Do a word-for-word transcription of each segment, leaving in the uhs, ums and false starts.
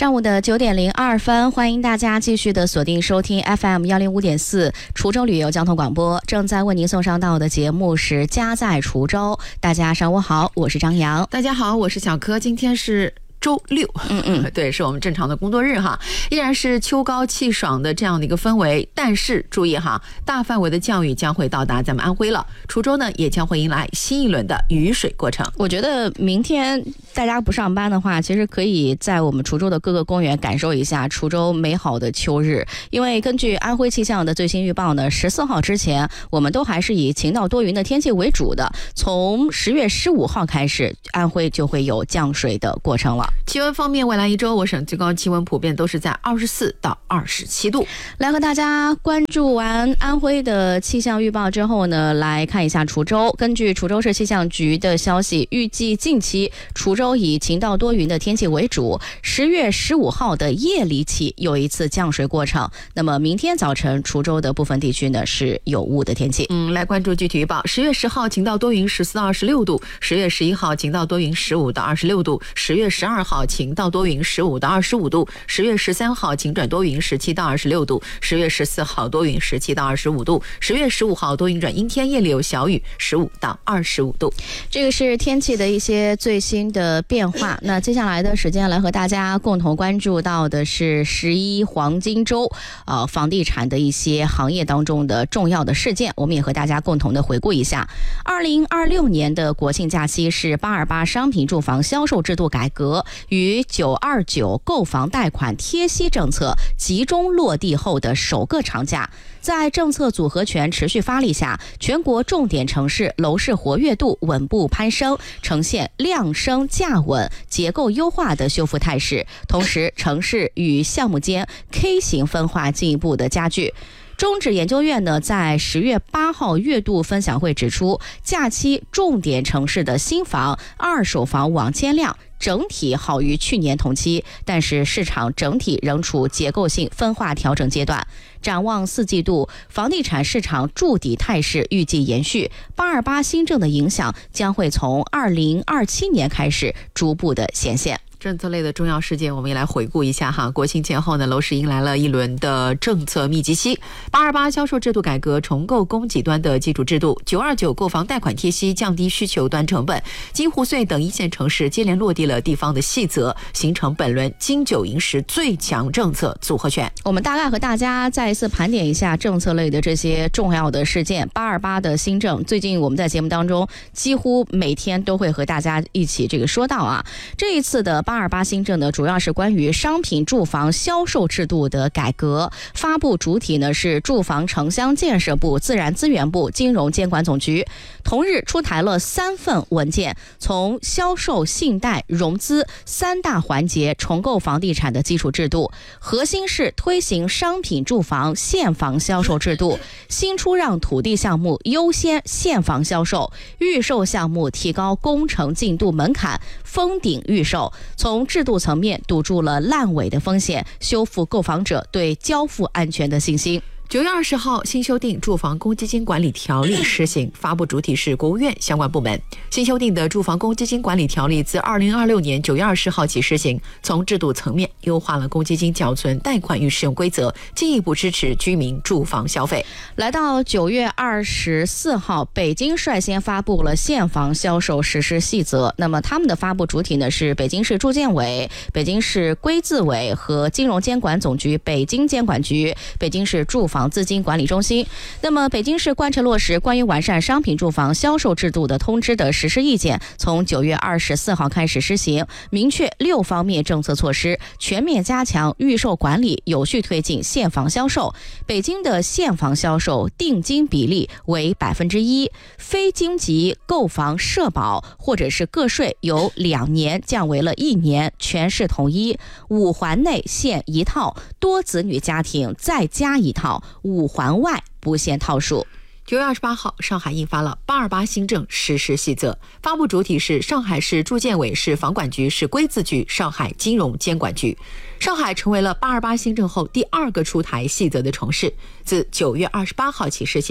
上午的九点零二分，欢迎大家继续的锁定收听 F M 一零五点四滁州旅游交通广播，正在为您送上到的节目是家在滁州。大家上午好，我是张扬。 大家好，我是小柯。今天是周六， 嗯嗯， 对，是我们正常的工作日哈，依然是秋高气爽的这样的一个氛围。但是注意哈，大范围的降雨将会到达咱们安徽了，滁州呢也将会迎来新一轮的雨水过程。 我觉得明天大家不上班的话，其实可以在我们滁州的各个公园感受一下滁州美好的秋日。因为根据安徽气象的最新预报呢，十四号之前我们都还是以晴到多云的天气为主的，从十月十五号开始，安徽就会有降水的过程了。 气温方面，未来一周我省最高气温普遍都是在二十四到二十七度。 来和大家关注完安徽的气象预报之后呢，来看一下滁州。根据滁州市气象局的消息，预计近期滁州以晴到多云的天气为主，十月十五号的夜里起有一次降水过程。那么明天早晨滁州的部分地区呢是有雾的天气。 嗯，来关注具体预报。十月十号晴到多云十四到二十六度，十月十一号晴到多云十五到二十六度，十月十二号晴到多云十五到二十五度，十月十三号晴转多云十七到二十六度，十月十四号多云十七到二十五度，十月十五号多云转阴天，夜里有小雨，十五到二十五度。 这个是天气的一些最新的变化。那接下来的时间来和大家共同关注到的是十一黄金周呃房地产的一些行业当中的重要的事件，我们也和大家共同的回顾一下。二零二六年的国庆假期是八二八商品住房销售制度改革与九二九购房贷款贴息政策集中落地后的首个长假。在政策组合拳持续发力下，全国重点城市楼市活跃度稳步攀升，呈现量升价稳、结构优化的修复态势。同时，城市与项目间 K 型分化进一步的加剧。中指研究院呢，在十月八号月度分享会指出，假期重点城市的新房、二手房网签量整体好于去年同期，但是市场整体仍处结构性分化调整阶段。展望四季度，房地产市场筑底态势预计延续，八二八新政的影响将会从二零二七年开始逐步的显现。 政策类的重要事件，我们也来回顾一下哈。国庆前后呢，楼市迎来了一轮的政策密集期。八二八销售制度改革重构供给端的基础制度，九二九购房贷款贴息降低需求端成本，京沪穗等一线城市接连落地了地方的细则，形成本轮金九银十最强政策组合拳。 我们大概和大家再一次盘点一下政策类的这些重要的事件。八二八的新政，最近我们在节目当中几乎每天都会和大家一起这个说到啊。这一次的八二八新政呢，主要是关于商品住房销售制度的改革，发布主体呢是住房城乡建设部、自然资源部、金融监管总局。同日出台了三份文件，从销售、信贷、融资三大环节重构房地产的基础制度，核心是推行商品住房现房销售制度，新出让土地项目优先现房销售，预售项目提高工程进度门槛，封顶预售。从制度层面堵住了烂尾的风险，修复购房者对交付安全的信心。 九月二十号，新修订住房公积金管理条例施行，发布主体是国务院相关部门。新修订的住房公积金管理条例自二零二六年九月二十号起施行，从制度层面优化了公积金缴存、贷款与使用规则，进一步支持居民住房消费。 来到九月二十四号，北京率先发布了现房销售实施细则。那么他们的发布主体呢是北京市住建委、北京市规自委和金融监管总局北京监管局、北京市住房资金管理中心。那么北京市贯彻落实关于完善商品住房销售制度的通知的实施意见，从九月二十四号开始施行，明确六方面政策措施，全面加强预售管理，有序推进现房销售。北京的现房销售定金比例为百分之一，非经济购房社保或者是个税由两年降为了一年，全市统一。五环内限一套，多子女家庭再加一套，五环外不限套数。 九月二十八号，上海印发了八二八新政实施细则，发布主体是上海市住建委、市房管局、市规自局、上海金融监管局。上海成为了八二八新政后第二个出台细则的城市，自九月二十八号起施行。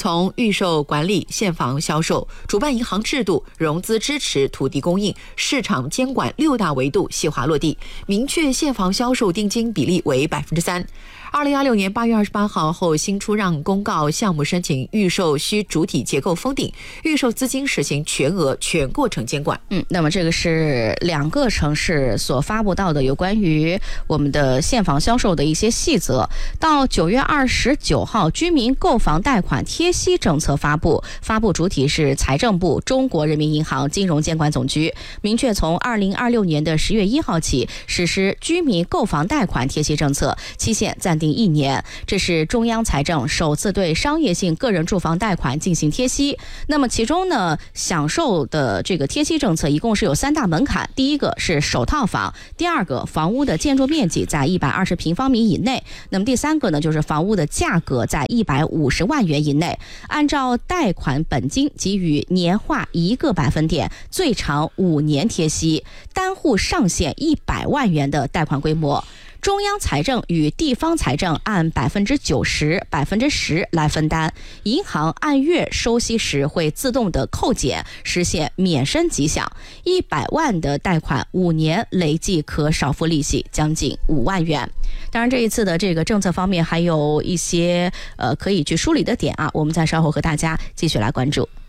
从预售管理、现房销售、主办银行制度、融资支持、土地供应、市场监管六大维度细化落地，明确现房销售定金比例为百分之三。二零二六年八月二十八号后新出让公告，项目申请预售需主体结构封顶，预售资金实行全额全过程监管。 嗯，那么这个是两个城市所发布到的有关于我们的现房销售的一些细则。到九月二十九号，居民购房贷款贴息政策发布，发布主体是财政部、中国人民银行金融监管总局，明确从二零二六年的十月一号起实施居民购房贷款贴息政策，期限暂定一年。这是中央财政首次对商业性个人住房贷款进行贴息。那么其中呢，享受的这个贴息政策一共是有三大门槛，第一个是首套房，第二个房屋的建筑面积在一百二十平方米以内，那么第三个呢就是房屋的价格在一百五十万元以内，按照贷款本金给予年化一个百分点，最长五年贴息，单户上限一百万元的贷款规模。中央财政与地方财政按百分之九十、百分之十来分担，银行按月收息时会自动的扣减，实现免申即享。一百万的贷款五年累计可少付利息将近五万元。当然，这一次的这个政策方面还有一些呃可以去梳理的点啊，我们再稍后和大家继续来关注。